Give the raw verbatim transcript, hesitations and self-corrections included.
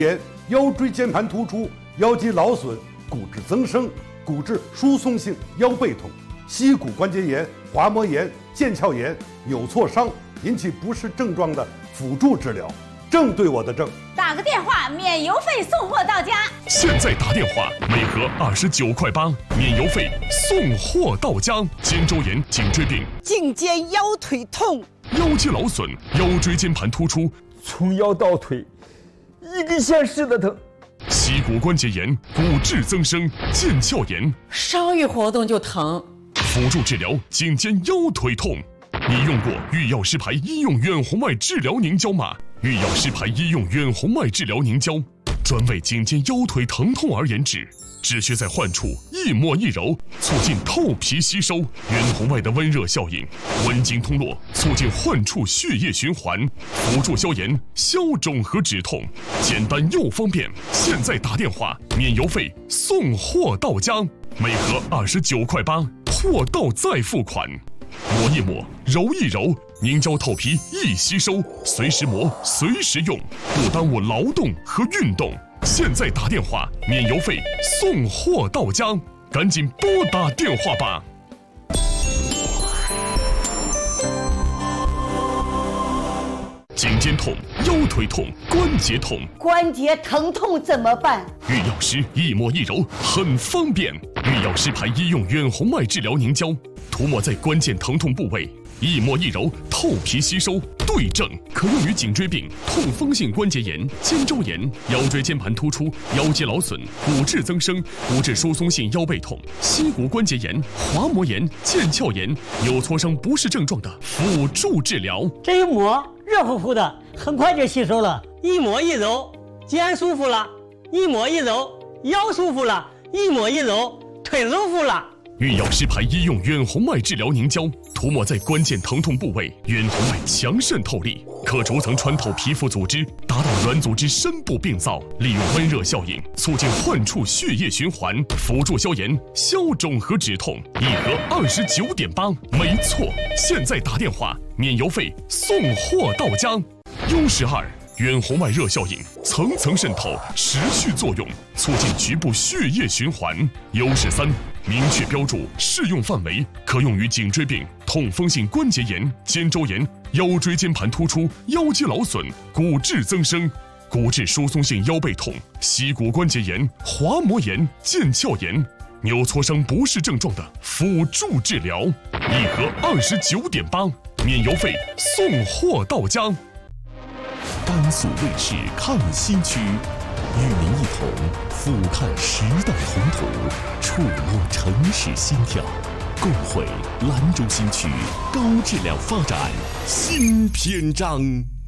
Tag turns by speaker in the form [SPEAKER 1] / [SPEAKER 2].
[SPEAKER 1] 炎、腰椎间盘突出、腰肌劳损、骨质增生、骨质疏松性腰背痛、膝骨关节炎、滑膜炎、腱鞘炎、扭挫伤引起不适症状的辅助治疗。正对我的正，
[SPEAKER 2] 打个电话免邮费送货到家。
[SPEAKER 3] 现在打电话，每盒二十九块八，免邮费送货到家。肩周炎、颈椎病、
[SPEAKER 4] 颈肩腰腿痛、
[SPEAKER 3] 腰肌劳损、腰椎间盘突出，
[SPEAKER 5] 从腰到腿一根线似的疼。
[SPEAKER 3] 膝骨关节炎、骨质增生、腱鞘炎，
[SPEAKER 6] 稍一活动就疼。
[SPEAKER 3] 辅助治疗颈肩腰腿痛。你用过御药师牌医用远红外治疗凝胶吗？御药师牌医用远红外治疗凝胶，专为颈肩腰腿疼痛而研制，只需在患处一抹一揉，促进透皮吸收，远红外的温热效应，温经通络，促进患处血液循环，辅助消炎、消肿和止痛，简单又方便。现在打电话，免邮费送货到家，每盒二十九块八，货到再付款。抹一抹，揉一揉，凝胶透皮易吸收，随时磨，随时用，不耽误劳动和运动。现在打电话，免邮费送货到家，赶紧拨打电话吧。颈肩痛、腰腿痛、关节痛，
[SPEAKER 4] 关节疼痛怎么办？
[SPEAKER 3] 御药师一抹一揉，很方便。御药师牌医用远红外治疗凝胶，涂抹在关键疼痛部位，一抹一揉，透皮吸收，对症，可用于颈椎病、痛风性关节炎、肩周炎、腰椎间盘突出、腰肌劳损、骨质增生、骨质疏松性腰背痛、膝骨关节炎、滑膜炎、腱鞘炎、扭挫伤不适症状的辅助治疗。
[SPEAKER 7] 这一抹热乎乎的，很快就吸收了。一抹一揉，肩舒服了；一抹一揉，腰舒服了；一抹一揉，腿舒服了。
[SPEAKER 3] 御药师牌医用远红外治疗凝胶，涂抹在关键疼痛部位，远红外强渗透力，可逐层穿透皮肤组织，达到软组织深部病灶，利用温热效应，促进患处血液循环，辅助消炎、消肿和止痛。一盒二十九点八，没错。现在打电话，免邮费送货到家。优势二。远红外热效应层层渗透，持续作用，促进局部血液循环。优势三，明确标注适用范围，可用于颈椎病、痛风性关节炎、肩周炎、腰椎间盘突出、腰肌劳损、骨质增生、骨质疏松性腰背痛、膝骨关节炎、滑膜炎、腱鞘炎、扭挫伤不适症状的辅助治疗。一盒二十九点八，免邮费送货到家。
[SPEAKER 8] 甘肃卫视抗疫新区，与您一同俯瞰时代宏图，触摸城市心跳，共绘兰州新区高质量发展新篇章。